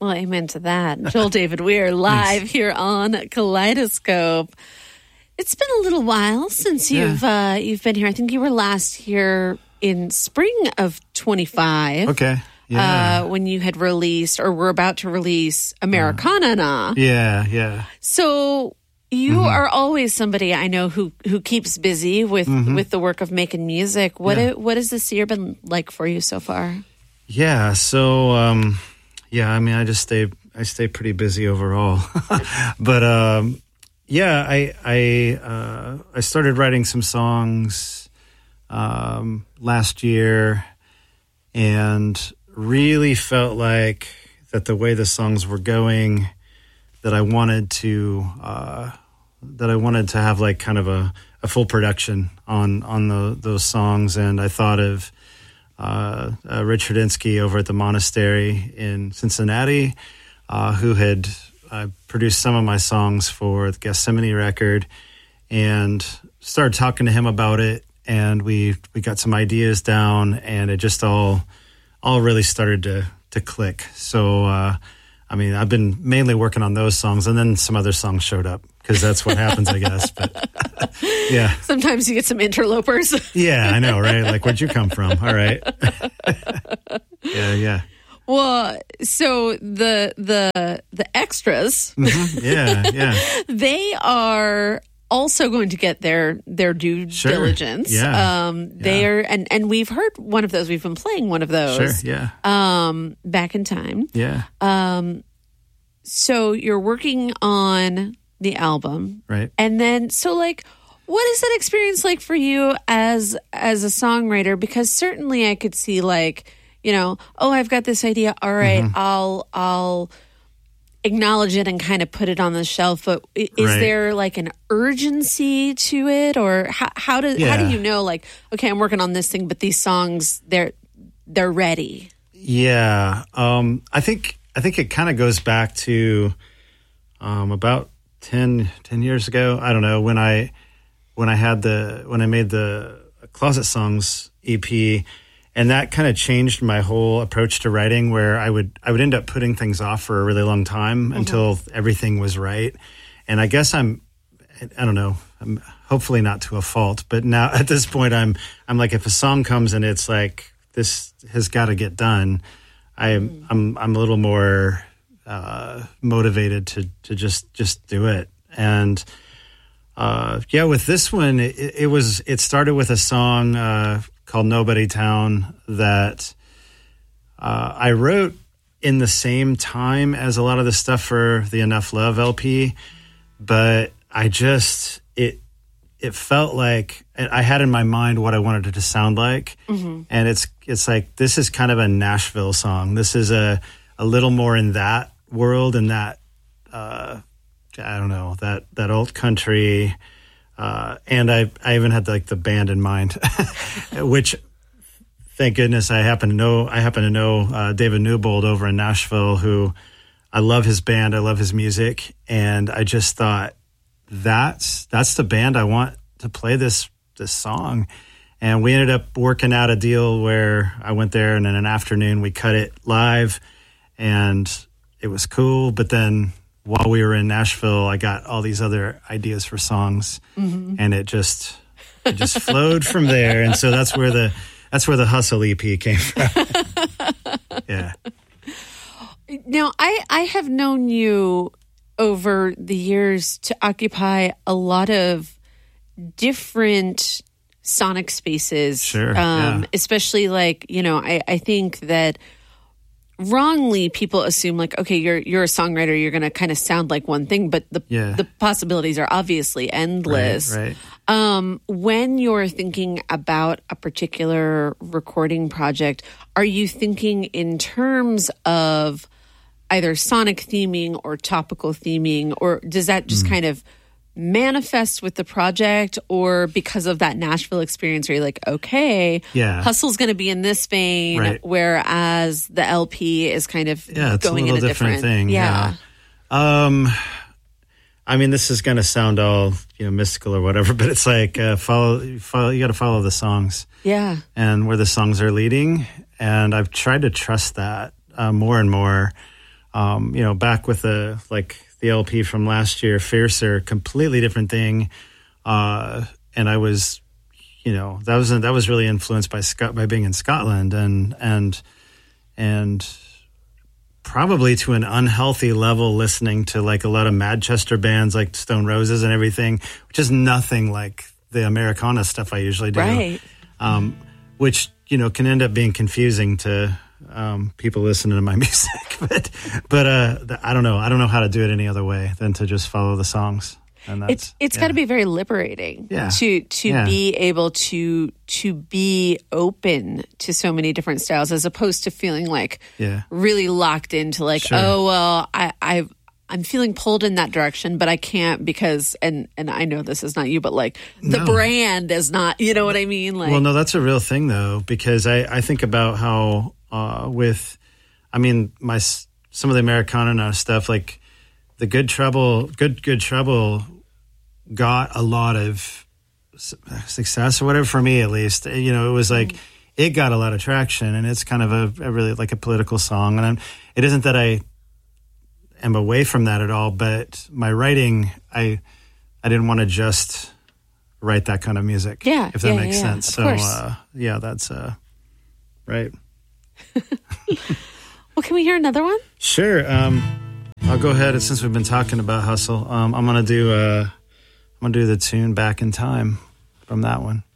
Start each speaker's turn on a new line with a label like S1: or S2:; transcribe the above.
S1: Well, amen to that. Joel David Weir live here on Kaleidoscope. It's been a little while since you've been here. I think you were last here in spring of 25.
S2: Okay. Yeah.
S1: When you had released or were about to release Americana Na.
S2: Yeah.
S1: So you are always somebody I know who keeps busy with the work of making music. What has this year been like for you so far?
S2: Yeah. So I mean, I stay pretty busy overall. But I started writing some songs last year, and really felt like that the way the songs were going, that I wanted to have like kind of a full production on those songs. And I thought of Richard Insky over at the Monastery in Cincinnati, who had produced some of my songs for the Gethsemane record, and started talking to him about it. And we got some ideas down, and it just all really started to click. So, I mean, I've been mainly working on those songs, and then some other songs showed up, because that's what happens, I guess. But yeah.
S1: Sometimes you get some interlopers.
S2: Yeah, I know, right? Like, where'd you come from? All right. Yeah.
S1: Well, so the extras,
S2: yeah,
S1: they are also going to get their due diligence.
S2: Yeah.
S1: They are, and we've heard one of those. We've been playing one of those.
S2: Sure. Yeah.
S1: Back in time.
S2: Yeah.
S1: So you're working on the album,
S2: Right.
S1: And then, so like, what is that experience like for you as a songwriter? Because certainly I could see like, I've got this idea. All right, I'll acknowledge it and kind of put it on the shelf. But is there like an urgency to it, or how do you know, like, okay, I'm working on this thing, but these songs they're ready? Yeah,
S2: I think it kind of goes back to about 10 years ago. I don't know, when I made the Closet Songs EP. And that kind of changed my whole approach to writing, where I would end up putting things off for a really long time until everything was right. And I guess I don't know, I'm hopefully not to a fault, but now at this point I'm like, if a song comes and it's like, this has got to get done, I'm a little more motivated to just do it. And with this one, it started with a song called Nobody Town that I wrote in the same time as a lot of the stuff for the Enough Love LP, but it felt like I had in my mind what I wanted it to sound like. And it's like, this is kind of a Nashville song. This is a little more in that world, and that I don't know, that old country. And I even had like the band in mind, which, thank goodness, I happen to know David Newbold over in Nashville, who I love his band, I love his music, and I just thought that's the band I want to play this song. And we ended up working out a deal where I went there, and in an afternoon we cut it live, and it was cool. But then, while we were in Nashville, I got all these other ideas for songs, and it just flowed from there. And so that's where the Hustle EP came from. Yeah.
S1: Now, I have known you over the years to occupy a lot of different sonic spaces.
S2: Sure.
S1: Especially like, I think that wrongly people assume like, okay, you're a songwriter, you're going to kind of sound like one thing, but the possibilities are obviously endless.
S2: Right.
S1: When you're thinking about a particular recording project, are you thinking in terms of either sonic theming or topical theming, or does that just kind of manifest with the project, or because of that Nashville experience where you're like, okay, Hustle's going to be in this vein, whereas the LP is kind of going in a different
S2: thing. Yeah. I mean, this is going to sound all mystical or whatever, but it's like follow. You got to follow the songs, and where the songs are leading. And I've tried to trust that more and more. Back with the LP from last year, Fiercer, completely different thing. And I was, that was really influenced by being in Scotland and probably to an unhealthy level listening to like a lot of Manchester bands like Stone Roses and everything, which is nothing like the Americana stuff I usually do.
S1: Right.
S2: Which, can end up being confusing to people listening to my music. But I don't know. I don't know how to do it any other way than to just follow the songs. And
S1: it's got to be very liberating to be able to be open to so many different styles, as opposed to feeling like really locked into like, oh well, I'm feeling pulled in that direction, but I can't because and I know this is not you, but like the brand is not, you know what I mean? Like,
S2: well, no, that's a real thing though, because I think about how some of the Americana stuff, like the Good Trouble got a lot of success or whatever, for me at least. It was like it got a lot of traction, and it's kind of a really like a political song. And it isn't that I am away from that at all, but my writing, I didn't want to just write that kind of music.
S1: Yeah,
S2: if that makes sense.
S1: Of
S2: So
S1: course.
S2: that's right.
S1: Well, can we hear another one?
S2: Sure. I'll go ahead, since we've been talking about hustle. I'm gonna do the tune "Back in Time" from that one.